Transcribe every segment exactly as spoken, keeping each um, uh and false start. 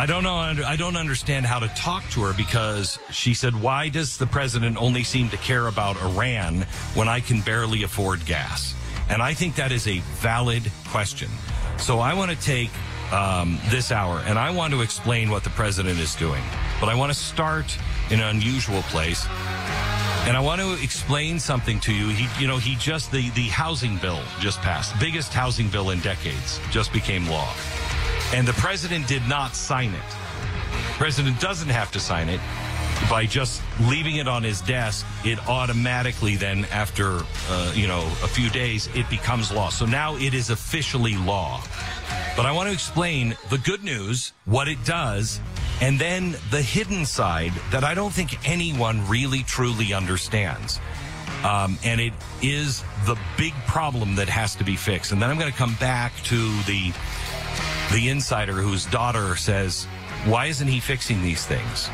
I don't know. I don't understand how to talk to her because she said, why does the president only seem to care about Iran when I can barely afford gas? And I think that is a valid question. So I want to take um, this hour and I want to explain what the president is doing. But I want to start in an unusual place. And I want to explain something to you. He, you know, he just, the, the housing bill just passed. Biggest housing bill in decades just became law. And the president did not sign it. The president doesn't have to sign it. By just leaving it on his desk, it automatically then, after, uh, you know, a few days, it becomes law. So now it is officially law. But I want to explain the good news, what it does, and then the hidden side that I don't think anyone really truly understands. Um, and it is the big problem that has to be fixed. And then I'm going to come back to the the insider whose daughter says, why isn't he fixing these things?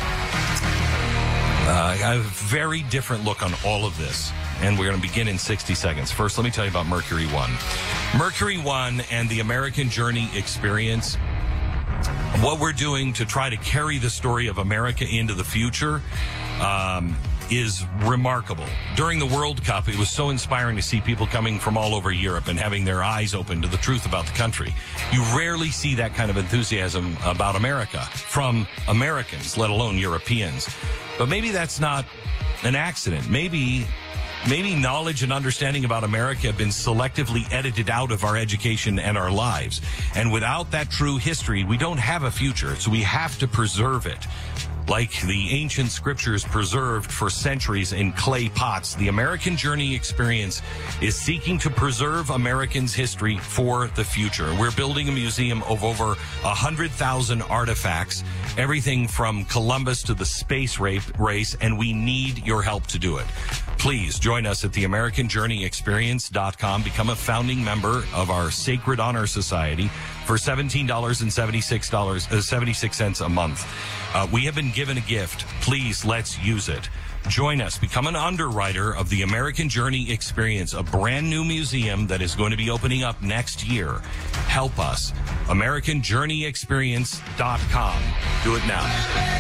Uh, I have a very different look on all of this, and we're going to begin in sixty seconds. First, let me tell you about Mercury One. Mercury One and the American Journey Experience, what we're doing to try to carry the story of America into the future um, is remarkable. During the World Cup, it was so inspiring to see people coming from all over Europe and having their eyes open to the truth about the country. You rarely see that kind of enthusiasm about America from Americans, let alone Europeans. But maybe that's not an accident. Maybe maybe knowledge and understanding about America have been selectively edited out of our education and our lives. And without that true history, we don't have a future. So we have to preserve it. Like the ancient scriptures preserved for centuries in clay pots, the American Journey Experience is seeking to preserve Americans' history for the future. We're building a museum of over one hundred thousand artifacts, everything from Columbus to the space race, and we need your help to do it. Please join us at the American Journey Experience dot com. Become a founding member of our Sacred Honor Society for seventeen dollars and seventy-six cents a month. Uh, we have been given a gift. Please, let's use it. Join us. Become an underwriter of the American Journey Experience, a brand new museum that is going to be opening up next year. Help us. American Journey Experience dot com. Do it now.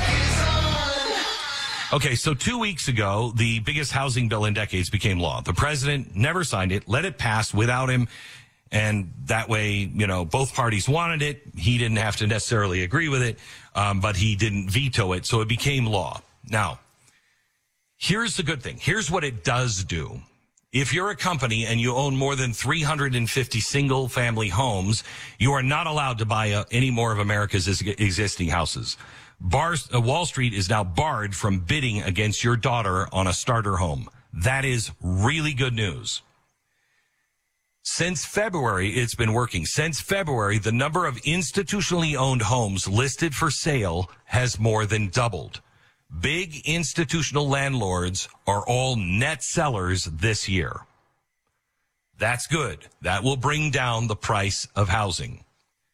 Okay, so two weeks ago, the biggest housing bill in decades became law. The president never signed it, let it pass without him. And that way, you know, both parties wanted it. He didn't have to necessarily agree with it, um, but he didn't veto it. So it became law. Now, here's the good thing. Here's what it does do. If you're a company and you own more than three hundred fifty single family homes, you are not allowed to buy uh, any more of America's existing houses. Bars, uh, Wall Street is now barred from bidding against your daughter on a starter home. That is really good news. Since February, it's been working. Since February, the number of institutionally owned homes listed for sale has more than doubled. Big institutional landlords are all net sellers this year. That's good. That will bring down the price of housing.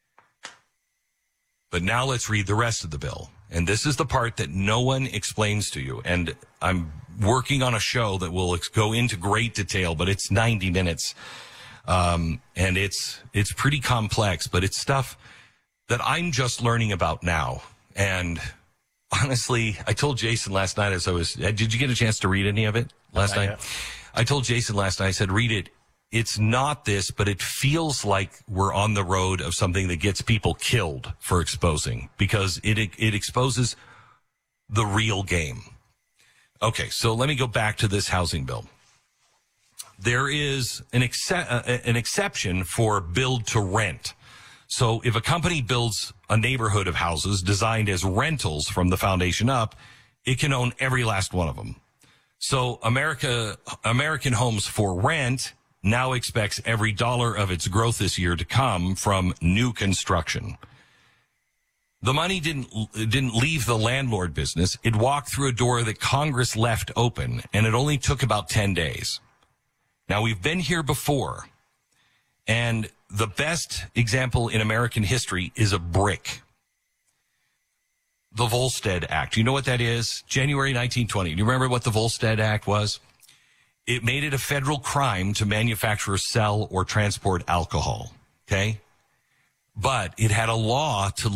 But now let's read the rest of the bill. And this is the part that no one explains to you. And I'm working on a show that will go into great detail, but it's ninety minutes. Um, and it's, it's pretty complex, but it's stuff that I'm just learning about now. And honestly, I told Jason last night as I was, did you get a chance to read any of it last night? Yet. I told Jason last night, I said, read it. It's not this, but it feels like we're on the road of something that gets people killed for exposing, because it, it exposes the real game. Okay. So let me go back to this housing bill. There is an, ex- uh, an exception for build to rent. So if a company builds a neighborhood of houses designed as rentals from the foundation up, it can own every last one of them. So America, American Homes for Rent now expects every dollar of its growth this year to come from new construction. The money didn't didn't leave the landlord business. It walked through a door that Congress left open, and it only took about ten days. Now, we've been here before, and the best example in American history is a brick. The Volstead Act. You know what that is? January nineteen twenty. Do you remember what the Volstead Act was? It made it a federal crime to manufacture, sell, or transport alcohol. Okay? But it had a law to